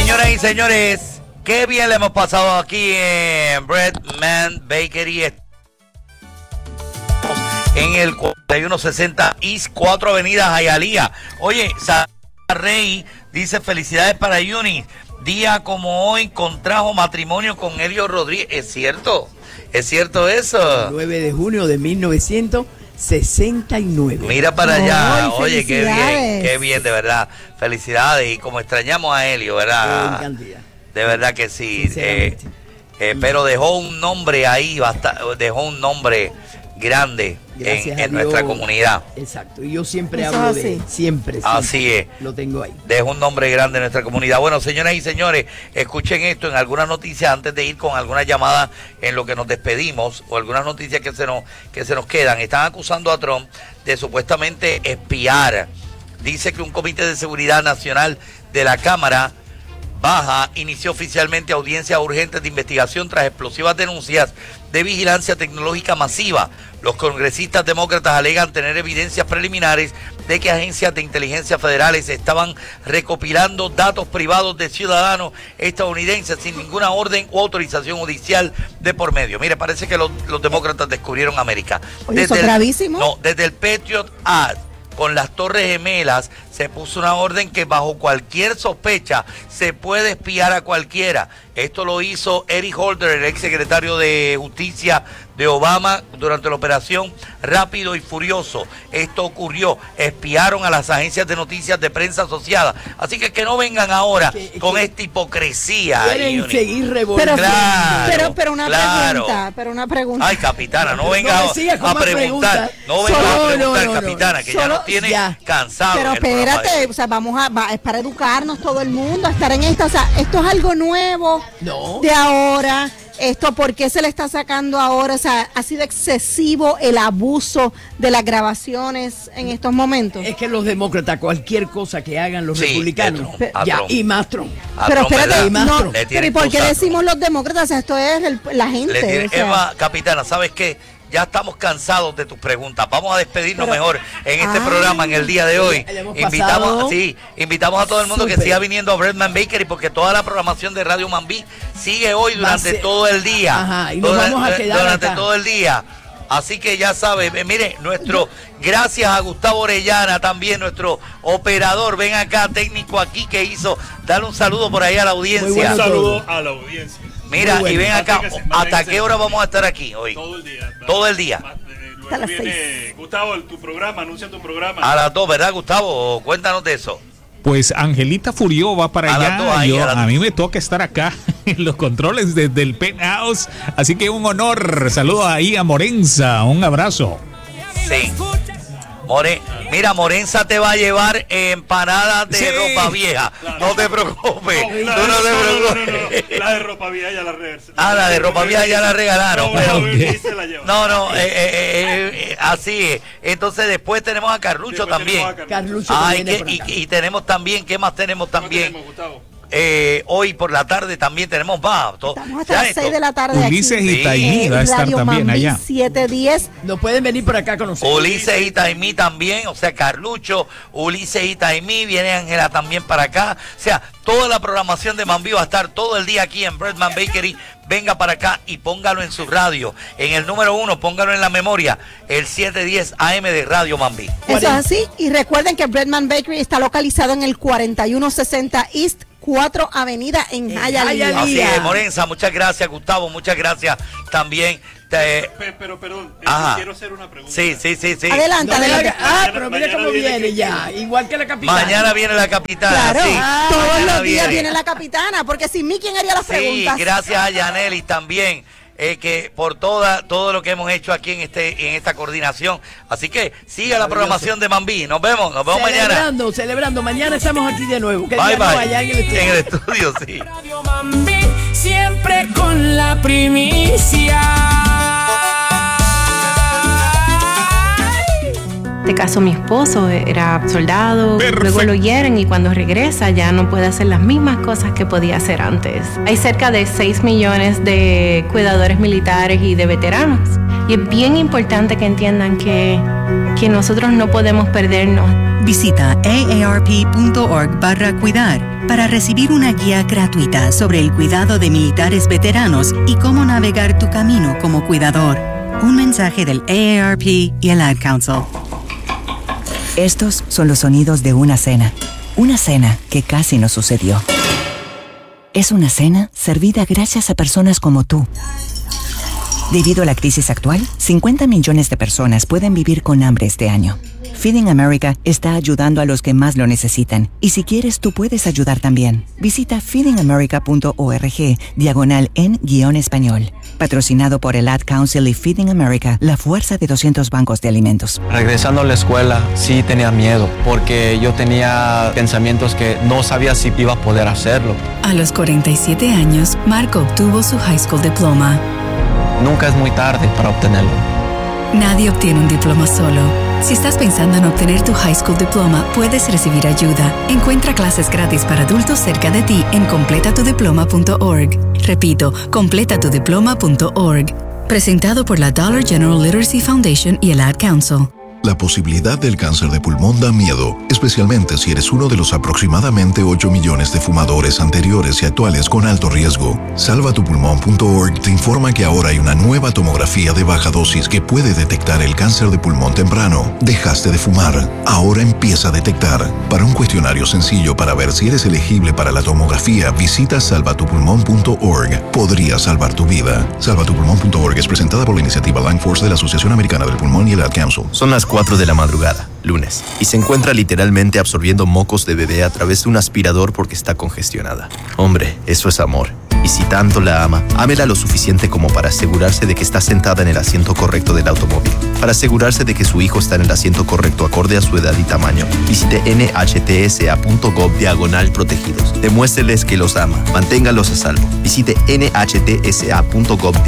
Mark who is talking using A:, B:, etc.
A: Señoras y señores, qué bien le hemos pasado aquí en Breadman Bakery. En el 4160 East 4 Avenida Hialeah. Oye, Sara Rey dice felicidades para Yunis. Día como hoy contrajo matrimonio con Helio Rodríguez. ¿Es cierto? ¿Es cierto eso?
B: El 9 de junio de 1969.
A: Mira para allá.
C: Ay,
A: oye, qué bien, de verdad. Felicidades. Y como extrañamos a Helio, ¿verdad? De verdad que sí. Pero dejó un nombre ahí, dejó un nombre grande en nuestra comunidad.
B: Exacto, y yo siempre hablo de él, siempre.
A: Así es.
B: Lo tengo ahí.
A: Dejó un nombre grande en nuestra comunidad. Bueno, señoras y señores, escuchen esto en algunas noticias antes de ir con algunas llamadas en lo que nos despedimos o algunas noticias que se nos quedan. Están acusando a Trump de supuestamente espiar. Dice que un comité de seguridad nacional de la Cámara Baja inició oficialmente audiencias urgentes de investigación tras explosivas denuncias de vigilancia tecnológica masiva. Los congresistas demócratas alegan tener evidencias preliminares de que agencias de inteligencia federales estaban recopilando datos privados de ciudadanos estadounidenses sin ninguna orden o autorización judicial de por medio. Mire, parece que los demócratas descubrieron América.
C: Oye, eso es gravísimo.
A: No, desde el Patriot Act, con las Torres Gemelas, se puso una orden que bajo cualquier sospecha se puede espiar a cualquiera. Esto lo hizo Eric Holder, el ex secretario de Justicia de Obama, durante la operación Rápido y Furioso. Esto ocurrió, espiaron a las agencias de noticias de prensa asociadas. Así que no vengan ahora con esta hipocresía.
B: Quieren seguir revolviendo.
C: Pero una pregunta.
A: Ay, capitana, no venga a preguntar. No venga a preguntar, capitana, que ya nos tiene cansados.
C: Pero espérate, o sea, es para educarnos todo el mundo, a estar en esto. O sea, esto es algo nuevo de ahora. Esto, ¿por qué se le está sacando ahora? O sea, ¿ha sido excesivo el abuso de las grabaciones en estos momentos?
B: Es que los demócratas, cualquier cosa que hagan los republicanos, y más Trump.
C: Pero espérate, pero ¿y por qué decimos los demócratas? O sea, esto es la gente.
A: Eva, capitana, ¿sabes qué? Ya estamos cansados de tus preguntas. Vamos a despedirnos mejor en este programa en el día de hoy. Invitamos a todo el mundo que siga viniendo a Breadman Bakery porque toda la programación de Radio Mambí sigue hoy durante todo el día.
B: Ajá, y nos vamos a quedar
A: durante
B: acá.
A: todo el día. Así que ya sabe, mire, gracias a Gustavo Orellana también, nuestro operador, ven acá, técnico aquí que hizo, dale un saludo por ahí a la audiencia.
D: Un saludo a la audiencia.
A: Mira, y ven acá, ¿hasta qué hora vamos a estar aquí hoy?
D: Todo el día.
A: Todo el día.
D: Luego viene, Gustavo, tu programa, anuncia tu programa.
A: A las 2, ¿verdad, Gustavo? Cuéntanos de eso.
E: Pues Angelita Furio va para allá. A mí me toca estar acá en los controles desde el penthouse. Así que un honor. Saludos ahí a Morenza. Un abrazo.
A: Sí. Mira, Morenza te va a llevar empanadas de ropa vieja. No te preocupes.
D: La de ropa vieja ya la regalaron.
A: La de ropa vieja ya la regalaron. Así es. Entonces después tenemos a Carlucho también. Y tenemos también, ¿qué más tenemos también? Hoy por la tarde también tenemos
C: estamos hasta las 6 de la tarde.
E: Ulises y Taimí va a estar también allá.
C: 710.
B: No pueden venir por acá con nosotros.
A: Ulises y Taimí también, o sea, Carlucho, Ulises y Taimí, viene Ángela también para acá. O sea, toda la programación de Mambí va a estar todo el día aquí en Breadman Bakery. Venga para acá y póngalo en su radio. En el número 1, póngalo en la memoria, el 710 AM de Radio Mambí.
C: Eso es así. Y recuerden que Breadman Bakery está localizado en el 4160 East 4 Avenida en Hialeah.
A: Así es, Morenza, muchas gracias, Gustavo, muchas gracias también.
D: Pero perdón, quiero hacer una pregunta.
A: Sí.
C: Adelante.
B: Pero mira cómo viene ya, igual que la capitana.
A: Mañana viene la capitana.
C: Claro,
A: sí.
C: todos los días viene la capitana, porque sin mí, ¿quién haría las preguntas?
A: Sí, gracias a Yanelis también. Que por todo lo que hemos hecho aquí en esta coordinación. Así que siga la programación de Mambí. Nos vemos mañana.
B: Celebrando. Mañana estamos aquí de nuevo.
A: Bye. Allá en el estudio, sí.
F: Radio Mambí, siempre con la primicia.
G: En este caso mi esposo era soldado,
E: Perfecto.
G: Luego lo hieren y cuando regresa ya no puede hacer las mismas cosas que podía hacer antes. Hay cerca de 6 millones de cuidadores militares y de veteranos y es bien importante que entiendan que nosotros no podemos perdernos
H: Visita aarp.org/cuidar para recibir una guía gratuita sobre el cuidado de militares veteranos y cómo navegar tu camino como cuidador. Un mensaje del AARP y el Ad Council.
I: Estos son los sonidos de una cena. Una cena que casi no sucedió. Es una cena servida gracias a personas como tú. Debido a la crisis actual, 50 millones de personas pueden vivir con hambre este año. Feeding America está ayudando a los que más lo necesitan. Y si quieres, tú puedes ayudar también. Visita feedingamerica.org/en-español. Patrocinado por el Ad Council y Feeding America, la fuerza de 200 bancos de alimentos.
J: Regresando a la escuela, sí tenía miedo, porque yo tenía pensamientos que no sabía si iba a poder hacerlo.
H: A los 47 años, Marco obtuvo su high school diploma.
J: Nunca es muy tarde para obtenerlo.
H: Nadie obtiene un diploma solo. Si estás pensando en obtener tu high school diploma, puedes recibir ayuda. Encuentra clases gratis para adultos cerca de ti en completatudiploma.org. Repito, completatudiploma.org. Presentado por la Dollar General Literacy Foundation y el Ad Council.
K: La posibilidad del cáncer de pulmón da miedo, especialmente si eres uno de los aproximadamente 8 millones de fumadores anteriores y actuales con alto riesgo. Salvatupulmón.org te informa que ahora hay una nueva tomografía de baja dosis que puede detectar el cáncer de pulmón temprano. Dejaste de fumar, ahora empieza a detectar. Para un cuestionario sencillo para ver si eres elegible para la tomografía, visita salvatupulmón.org. Podría salvar tu vida. Salvatupulmón.org es presentada por la iniciativa Lung Force de la Asociación Americana del Pulmón y el Ad Council.
L: Son las 4 de la madrugada, lunes, y se encuentra literalmente absorbiendo mocos de bebé a través de un aspirador porque está congestionada. Hombre, eso es amor. Y si tanto la ama, ámela lo suficiente como para asegurarse de que está sentada en el asiento correcto del automóvil. Para asegurarse de que su hijo está en el asiento correcto acorde a su edad y tamaño, visite nhtsa.gov/protegidos. Demuéstreles que los ama. Manténgalos a salvo. Visite nhtsa.gov/protegidos.